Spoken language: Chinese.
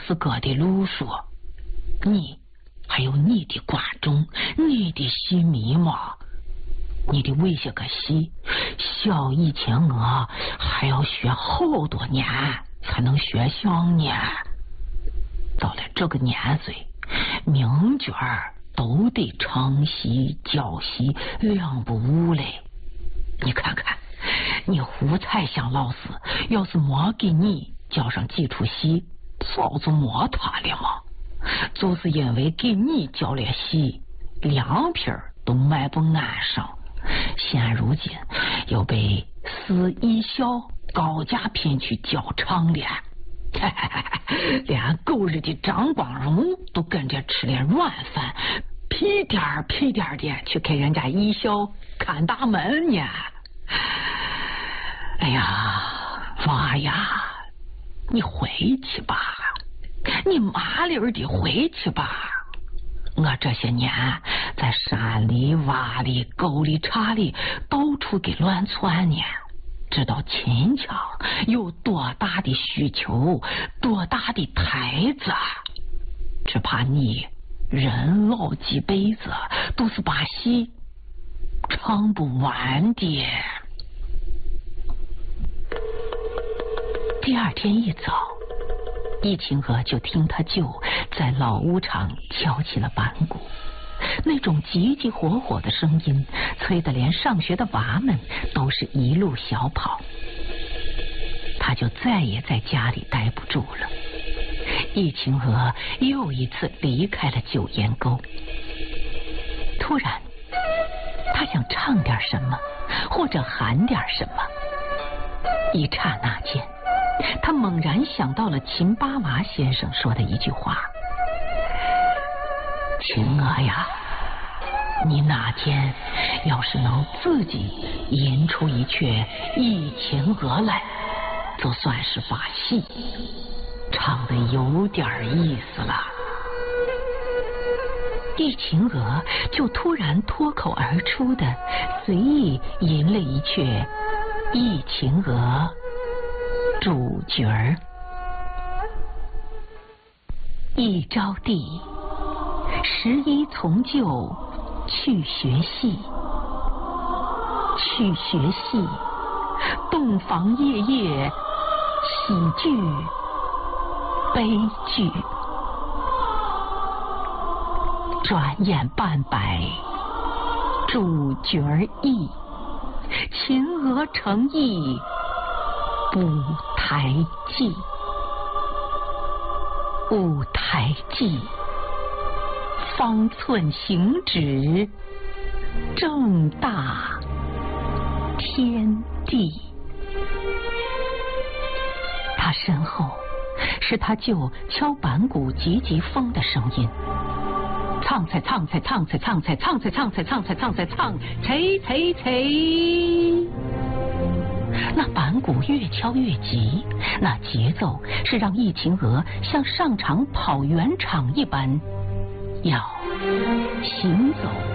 死哥的路数，你还有你的观众，你的戏迷嘛，你的为些个戏，小以前我还要学好多年才能学像呢。到了这个年岁，名角都得唱戏教戏，两不误嘞。你看看，你胡彩香老师要是没给你教上几出戏，早就没他了嘛。就是因为给你教了戏，两批都卖不安上，现如今又被市艺校高价聘去教唱了。连狗日的张光荣都跟着吃了软饭，屁颠儿屁颠儿的去给人家艺校看大门呢。哎呀，娃呀，你回去吧，你麻利儿的回去吧。我这些年在山里洼里沟里岔里到处给乱窜呢，知道秦腔有多大的需求，多大的台子，只怕你人老几辈子都是把戏唱不完的。第二天一早，易清娥就听他舅在老屋场敲起了板鼓，那种急急火火的声音催得连上学的娃们都是一路小跑。他就再也在家里待不住了。易清娥又一次离开了九烟沟。突然他想唱点什么，或者喊点什么，一刹那间他猛然想到了秦八娃先生说的一句话：秦娥呀，你哪天要是能自己吟出一阙忆秦娥来，就算是把戏唱得有点意思了。易秦娥就突然脱口而出的随意吟了一阙易秦娥主角儿。一招娣11从旧去学戏，去学戏，洞房夜夜喜剧悲剧，转眼半百主角意，秦娥成意舞台记。舞台记，方寸行止，正大天地。他身后是他舅敲板鼓急急风的声音，唱菜唱菜唱菜唱菜唱菜唱菜唱菜唱菜唱菜菜菜。那板鼓越敲越急，那节奏是让易秦娥像上场跑圆场一般，要行走